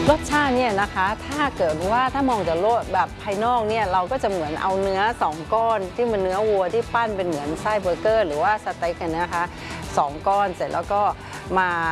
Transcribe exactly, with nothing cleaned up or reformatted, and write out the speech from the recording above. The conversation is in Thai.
รสชาติเนี่ยนะคะถ้าเกิดว่าถ้ามองจากโลกแบบภายนอกเนี่ยเราก็จะเหมือนเอาเนื้อสองก้อนที่มันเนื้อวัวที่ปั้นเป็นเหมือนไส้เบอร์เกอร์หรือว่าสเต็กกันนะคะสองก้อนเสร็จแล้วก็มา